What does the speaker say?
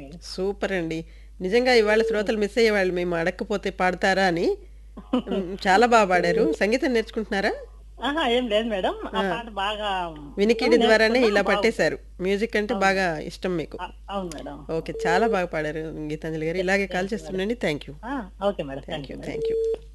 Super అండి. నిజంగా ఇవాళ శ్రోతలు మిస్ అయ్యేవాళ్ళు మేము అడక్కపోతే పాడతారా అని. చాలా బా పాడారు. సంగీతం నేర్చుకుంటున్నారా? ఆహా! ఏం లేదు మేడం. ఆ ఆ! పాట బాగా ఇష్టం వినికిడి ద్వారానే నేర్చుకున్నా ఇలా బాగుంటది. పట్టేశారు. మ్యూజిక్ అంటే అవును బాగా మేడం. ఇష్టం మీకు. అవును మేడం. ఓకే. చాలా బాగా పాడారు గీతాంజలి గారు. ఇలాగే call thank you madam. చేస్తుండండి. Thank you. ఆ! Okay madam. Thank thank you. You madam. Thank you.